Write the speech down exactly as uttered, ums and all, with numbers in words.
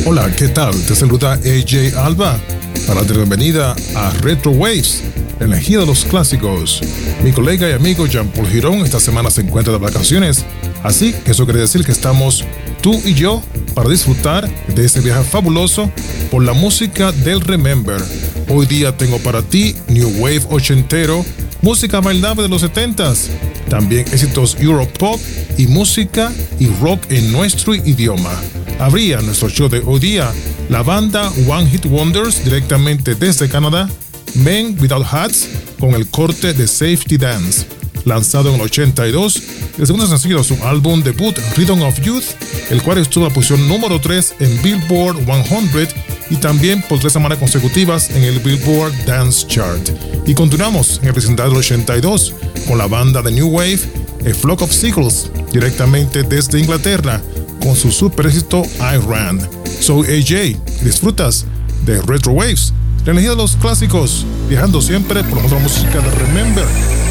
Hola, ¿qué tal? Te saluda A J Alba para darte la bienvenida a Retro Waves, la energía de los clásicos. Mi colega y amigo Jean-Paul Girón esta semana se encuentra de vacaciones, así que eso quiere decir que estamos tú y yo para disfrutar de este viaje fabuloso por la música del Remember. Hoy día tengo para ti New Wave ochentero, música bailable de los setentas, también éxitos Europop y música y rock en nuestro idioma. Habría nuestro show de hoy día la banda One Hit Wonders directamente desde Canadá, Men Without Hats, con el corte de Safety Dance, lanzado en el ochenta y dos, el segundo sencillo de su álbum debut Rhythm of Youth, el cual estuvo en la posición número tres en Billboard cien y también por tres semanas consecutivas en el Billboard Dance Chart. Y continuamos en el vecindario del ochenta y dos con la banda de New Wave, A Flock of Seagulls, directamente desde Inglaterra, con su super éxito I Ran. Soy A J y disfrutas de Retro Waves, la energía de los clásicos, viajando siempre por la música de Remember.